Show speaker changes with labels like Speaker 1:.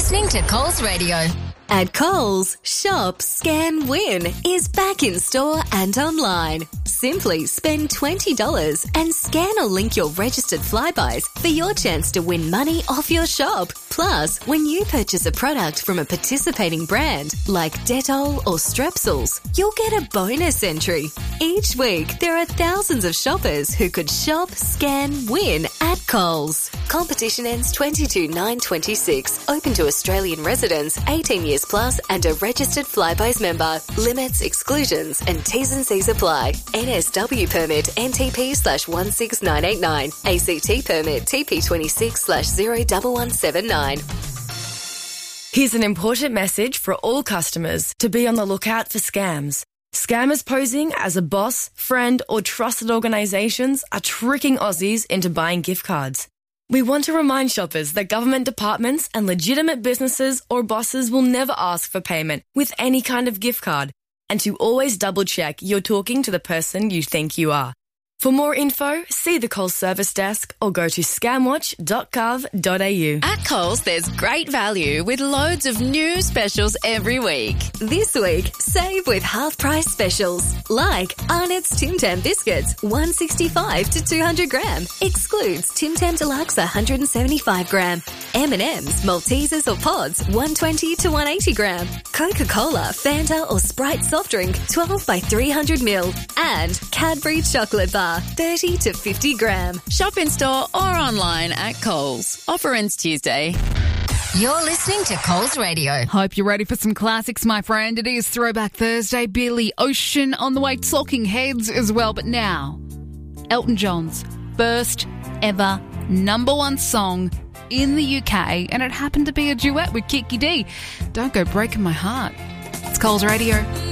Speaker 1: listening to Coles Radio.
Speaker 2: At Coles, Shop, Scan, Win is back in store and online. Simply spend $20 and scan or link your registered Flybuys for your chance to win money off your shop. Plus, when you purchase a product from a participating brand like Dettol or Strepsils, you'll get a bonus entry. Each week, there are thousands of shoppers who could shop, scan, win at Coles. Competition ends 22/9/26. Open to Australian residents, 18 years plus and a registered Flybuys member. Limits, exclusions and T's and C's apply. NSW permit NTP/16989. ACT permit TP26/01179.
Speaker 3: Here's an important message for all customers to be on the lookout for scams. Scammers posing as a boss, friend or trusted organisations are tricking Aussies into buying gift cards. We want to remind shoppers that government departments and legitimate businesses or bosses will never ask for payment with any kind of gift card, and to always double check you're talking to the person you think you are. For more info, see the Coles service desk or go to scamwatch.gov.au.
Speaker 1: At Coles, there's great value with loads of new specials every week.
Speaker 2: This week, save with half-price specials like Arnott's Tim Tam biscuits, $1.65 to 200 gram. Excludes Tim Tam Deluxe 175 gram. M&M's, Maltesers or Pods, 120 to 180 gram. Coca-Cola, Fanta or Sprite soft drink, 12 by 300 ml. And Cadbury chocolate bar, 30 to 50 gram.
Speaker 1: Shop in store or online at Coles. Offer ends Tuesday. You're listening to Coles Radio.
Speaker 4: Hope you're ready for some classics, my friend. It is Throwback Thursday. Billy Ocean on the way, Talking Heads as well. But now, Elton John's first ever #1 song in the UK, and it happened to be a duet with Kiki D. Don't Go Breaking My Heart. It's Coles Radio.